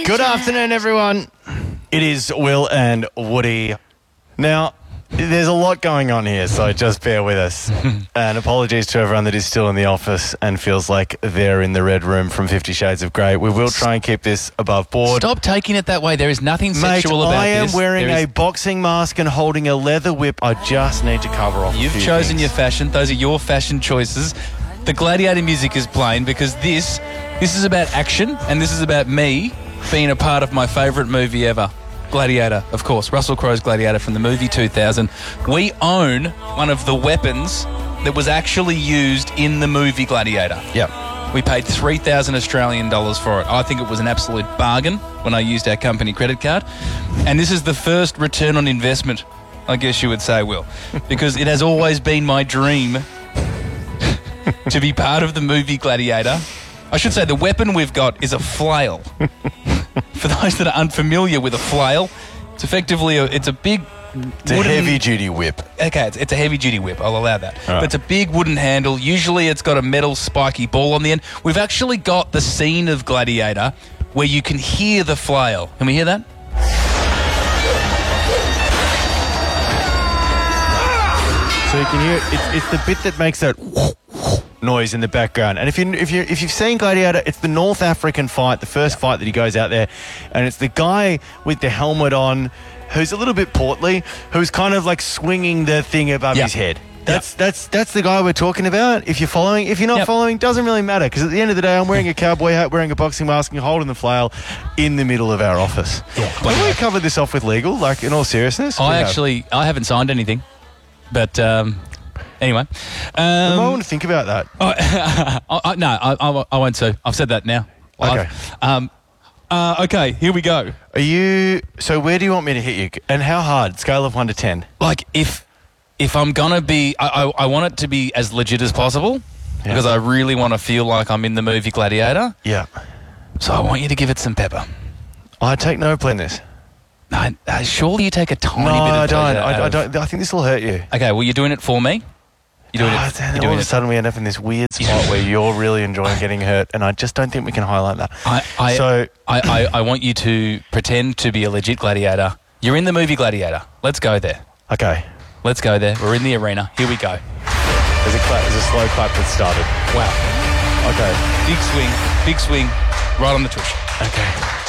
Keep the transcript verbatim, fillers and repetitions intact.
Good afternoon, everyone. It is Will and Woody. Now, there's a lot going on here, so just bear with us. And apologies to everyone that is still in the office and feels like they're in the red room from Fifty Shades of Grey. We will try and keep this above board. Stop taking it that way. There is nothing Mate, sexual about I am this. wearing There a is- boxing mask and holding a leather whip. I just need to cover off a You've few chosen things. your fashion. Those are your fashion choices. The Gladiator music is playing because this, this is about action, and this is about me being a part of my favourite movie ever. Gladiator, of course. Russell Crowe's Gladiator from the movie two thousand. We own one of the weapons that was actually used in the movie Gladiator. Yep. We paid three thousand Australian dollars for it. I think it was an absolute bargain when I used our company credit card. And this is the first return on investment, I guess you would say, Will, because it has always been my dream to be part of the movie Gladiator. I should say the weapon we've got is a flail. For those that are unfamiliar with a flail, it's effectively a, it's a big It's a wooden- heavy-duty whip. Okay, it's, it's a heavy-duty whip. I'll allow that. All right. But it's a big wooden handle. Usually it's got a metal spiky ball on the end. We've actually got the scene of Gladiator where you can hear the flail. Can we hear that? So you can hear it. It's, it's the bit that makes that noise in the background. And if you if you if you've seen Gladiator, it's the North African fight, the first fight that he goes out there, and it's the guy with the helmet on, who's a little bit portly, who's kind of like swinging the thing above Yeah. his head. That's that's that's the guy we're talking about. If you're following, if you're not Yep. following, doesn't really matter, because at the end of the day, I'm wearing a cowboy hat, wearing a boxing mask, and holding the flail in the middle of our office. Yeah. Have we covered this off with legal? Like, in all seriousness, We I have. actually, I haven't signed anything. But um, anyway. I Um, want to think about that. I, I, no, I, I, I won't to. I've said that now. Okay. I've- Um, uh, okay, here we go. Are you? So where do you want me to hit you? And how hard? Scale of one to ten. Like, if if I'm going to be... I, I, I want it to be as legit as possible Yeah. because I really want to feel like I'm in the movie Gladiator. Yeah. So I want you to give it some pepper. I take no pleasure in this. No, uh, surely you take a tiny No, bit of I don't. pleasure out I, I of- don't. I think this will hurt you. Okay, well, you're doing it for me. You're doing Ah, it. then You're all doing of a it. sudden, we end up in this weird spot where you're really enjoying getting hurt, and I just don't think we can highlight that. I, I, so, I, I, I want you to pretend to be a legit gladiator. You're in the movie Gladiator. Let's go there. okay. Let's go there. We're in the arena. Here we go. There's a clap. There's a slow clap that started. Wow. Okay. Big swing. Big swing. Right on the tush. Okay.